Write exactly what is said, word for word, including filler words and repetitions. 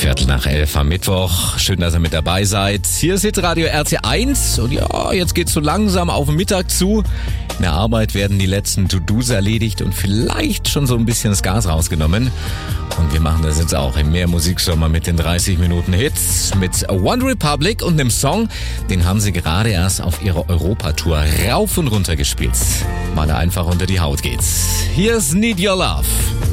Viertel nach elf am Mittwoch. Schön, dass ihr mit dabei seid. Hier ist Hitradio R T eins und ja, jetzt geht's so langsam auf den Mittag zu. In der Arbeit werden die letzten To-Dos erledigt und vielleicht schon so ein bisschen das Gas rausgenommen. Und wir machen das jetzt auch im Mehr Musiksommer mit den dreißig Minuten Hits mit One Republic und einem Song, den haben sie gerade erst auf ihrer Europatour rauf und runter gespielt, weil er einfach unter die Haut geht. Hier ist Need Your Love.